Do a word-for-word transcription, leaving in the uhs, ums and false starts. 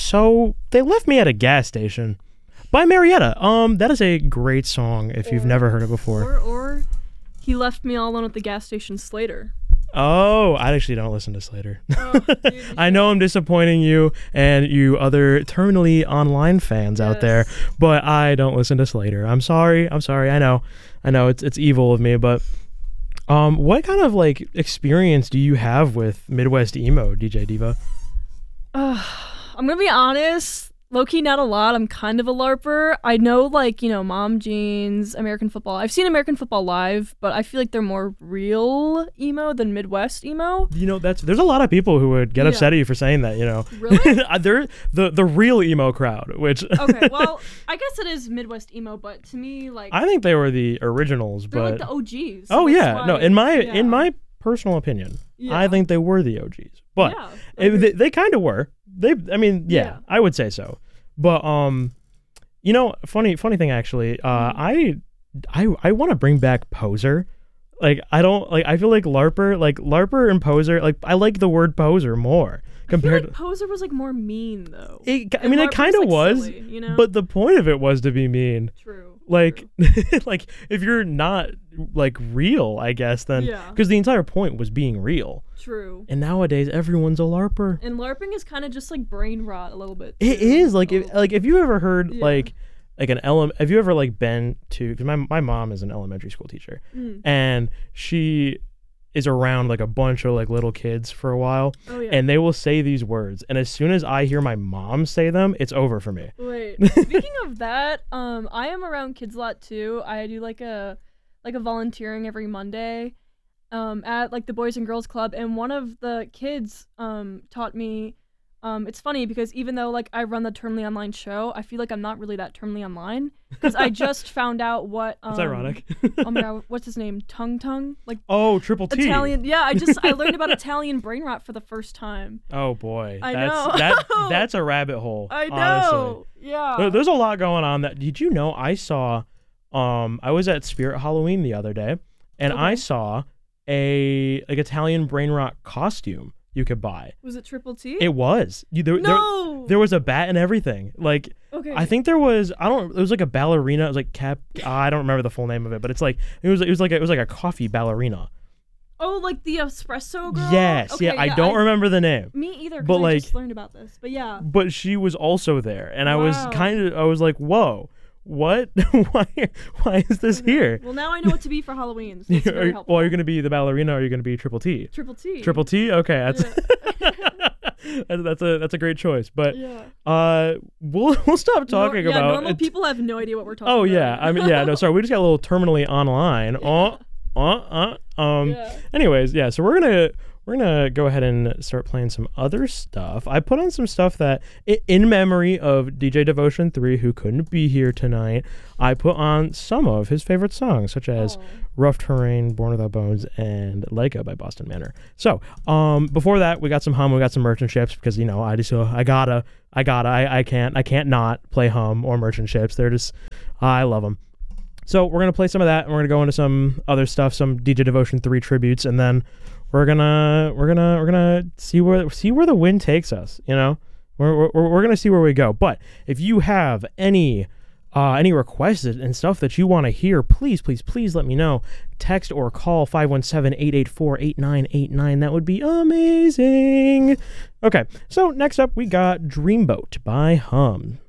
So they left me at a gas station by Marietta. Um, that is a great song if you've Or- never heard it before. Or, or he left me all alone at the gas station, Slater. Oh, I actually don't listen to Slater. Oh, dude, you I know I'm disappointing you and you other terminally online fans out there, Yes. but I don't listen to Slater. I'm sorry. I'm sorry. I know. I know it's it's evil of me, but um, what kind of like experience do you have with Midwest emo, D J Diva? Uh, I'm gonna be honest. Low-key, not a lot. I'm kind of a LARPer. I know, like, you know, Mom Jeans, American Football. I've seen American Football live, but I feel like they're more real emo than Midwest emo. You know, that's there's a lot of people who would get Yeah. upset at you for saying that. You know, Really? they're the the real emo crowd, which Okay, well, I guess it is Midwest emo, but to me, like, I think they were the originals. they're But like the O Gs. oh That's yeah, no, why- in my yeah. in my personal opinion, I Yeah. think they were the O Gs. But Yeah, it- okay. they, they kind of were. They, I mean, yeah, Yeah. I would say so. But um, you know, funny funny thing actually, uh, I I I want to bring back Poser. Like I don't like. I feel like LARPer, like LARPer and Poser. Like I like the word Poser more I feel compared like Poser was like more mean though. to. It, I And mean, it LARP kind of like, was, silly, you know? but the point of it was to be mean. True. Like, true. like if you're not like real, I guess then Yeah. because the entire point was being real. True. And nowadays, everyone's a LARPer. And LARPing is kind of just like brain rot a little bit. It too. is like A if little like if you ever heard Yeah. like like an ele- have you ever like been to because my my mom is an elementary school teacher Mm. and she is around like a bunch of like little kids for a while Oh yeah. and they will say these words and as soon as I hear my mom say them, it's over for me. Wait. Speaking of that, um, I am around kids a lot too. I do like a like a volunteering every Monday, um, at like the Boys and Girls Club, and one of the kids um taught me. Um, it's funny because even though like I run the Terminally Online show, I feel like I'm not really that terminally online because I just found out what. Um, It's ironic. Oh my god, what's his name? Tung Tung, like Oh, Triple T. Italian. Yeah, I just I learned about Italian brain rot for the first time. Oh boy, I that's know. that that's a rabbit hole. I know. Honestly. Yeah. There- There's a lot going on. That did you know? I saw, um, I was at Spirit Halloween the other day, and I Okay. saw a like Italian brain rot costume you could buy. Was it Triple T? It was you, there, there, no. there was a bat and everything. Like okay. I think there was I don't it was like a ballerina. It was like cap. I don't remember the full name of it, but it's like it was it was like a, it was like a coffee ballerina. Oh, like the espresso girl. Yes, Okay, yeah. I don't remember the name. Me either. 'cause but, I like- just learned about this. But yeah. But she was also there, and I was Wow. kind of I was like, whoa. What? why? Why is this Okay. here? Well, now I know what to be for Halloween. So it's Are- very helpful. well, are you going to be the ballerina or are you going to be Triple T? Triple T. Triple T? Okay, that's Yeah. that's, that's a that's a great choice. But Yeah. uh, we'll we'll stop Nor- talking yeah, about. normal it. people have no idea what we're talking Oh about. yeah, I mean yeah. No, sorry, we just got a little terminally online. Uh, uh, uh. Um. Yeah. Anyways, yeah. So we're gonna we're gonna go ahead and start playing some other stuff. I put on some stuff that, i- in memory of D J Devotion three, who couldn't be here tonight, I put on some of his favorite songs, such as Aw. Rough Terrain, Born Without Bones, and Leica by Boston Manor. So, um, before that, we got some Hum, we got some Merchant Ships, because, you know, I just, uh, I gotta, I gotta, I, I can't, I can't not play Hum or Merchant Ships. They're just, I love them. So we're gonna play some of that, and we're gonna go into some other stuff, some D J Devotion three tributes, and then we're gonna, we're gonna, we're gonna see where, see where the wind takes us. You know, we're, we're, we're gonna see where we go. But if you have any, uh, any requests and stuff that you want to hear, please, please, please let me know. Text or call five one seven, eight eight four, eight nine eight nine. That would be amazing. Okay, so next up we got Dreamboat by Hum.